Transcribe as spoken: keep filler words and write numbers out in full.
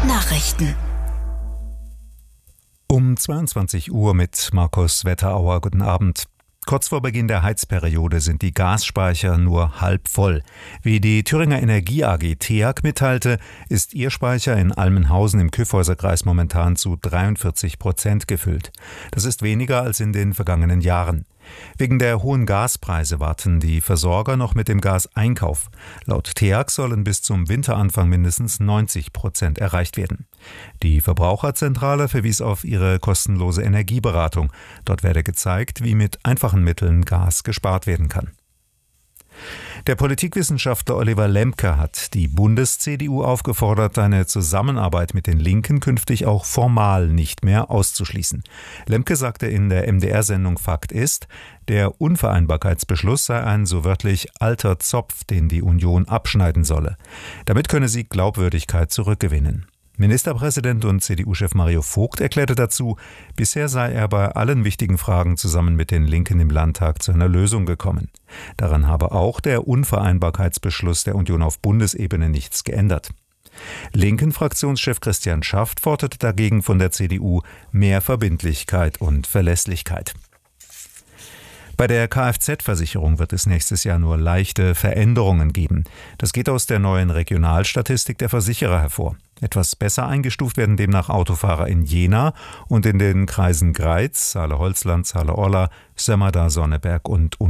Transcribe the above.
Nachrichten. Um zweiundzwanzig Uhr mit Markus Wetterauer. Guten Abend. Kurz vor Beginn der Heizperiode sind die Gasspeicher nur halb voll. Wie die Thüringer Energie A G T E A G mitteilte, ist ihr Speicher in Almenhausen im Kyffhäuserkreis momentan zu dreiundvierzig Prozent gefüllt. Das ist weniger als in den vergangenen Jahren. Wegen der hohen Gaspreise warten die Versorger noch mit dem Gaseinkauf. Laut T E A G sollen bis zum Winteranfang mindestens neunzig Prozent erreicht werden. Die Verbraucherzentrale verwies auf ihre kostenlose Energieberatung. Dort werde gezeigt, wie mit einfachen Mitteln Gas gespart werden kann. Der Politikwissenschaftler Oliver Lemke hat die Bundes-C D U aufgefordert, eine Zusammenarbeit mit den Linken künftig auch formal nicht mehr auszuschließen. Lemke sagte in der M D R-Sendung Fakt ist, der Unvereinbarkeitsbeschluss sei ein so wörtlich alter Zopf, den die Union abschneiden solle. Damit könne sie Glaubwürdigkeit zurückgewinnen. Ministerpräsident und C D U-Chef Mario Vogt erklärte dazu, bisher sei er bei allen wichtigen Fragen zusammen mit den Linken im Landtag zu einer Lösung gekommen. Daran habe auch der Unvereinbarkeitsbeschluss der Union auf Bundesebene nichts geändert. Linken-Fraktionschef Christian Schaft forderte dagegen von der C D U mehr Verbindlichkeit und Verlässlichkeit. Bei der Kfz-Versicherung wird es nächstes Jahr nur leichte Veränderungen geben. Das geht aus der neuen Regionalstatistik der Versicherer hervor. Etwas besser eingestuft werden demnach Autofahrer in Jena und in den Kreisen Greiz, Saale-Holzland, Saale-Orla, Sömmerda, Sonneberg und